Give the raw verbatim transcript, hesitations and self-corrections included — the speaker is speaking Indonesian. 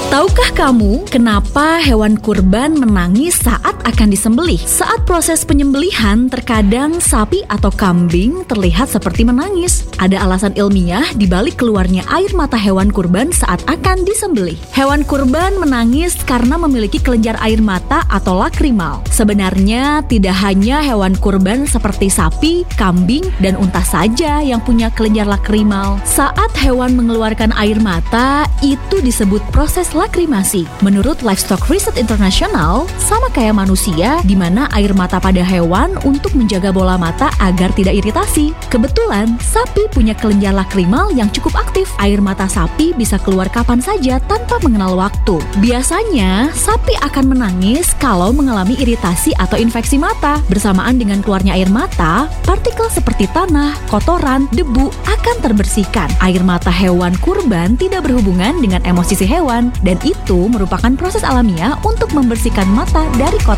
Tahukah kamu kenapa hewan kurban menangis saat akan disembelih? Saat proses penyembelihan, terkadang sapi atau kambing terlihat seperti menangis. Ada alasan ilmiah di balik keluarnya air mata hewan kurban saat akan disembelih. Hewan kurban menangis karena memiliki kelenjar air mata atau lakrimal. Sebenarnya tidak hanya hewan kurban seperti sapi, kambing, dan unta saja yang punya kelenjar lakrimal. Saat hewan mengeluarkan air mata, itu disebut proses lakrimasi. Menurut Livestock Research International, sama kayak manusia, di mana air mata pada hewan untuk menjaga bola mata agar tidak iritasi. Kebetulan, sapi punya kelenjar lakrimal yang cukup aktif. Air mata sapi bisa keluar kapan saja tanpa mengenal waktu. Biasanya, sapi akan menangis kalau mengalami iritasi atau infeksi mata. Bersamaan dengan keluarnya air mata, partikel seperti tanah, kotoran, debu akan terbersihkan. Air mata hewan kurban tidak berhubungan dengan emosi si hewan, dan itu merupakan proses alamiah untuk membersihkan mata dari kotoran.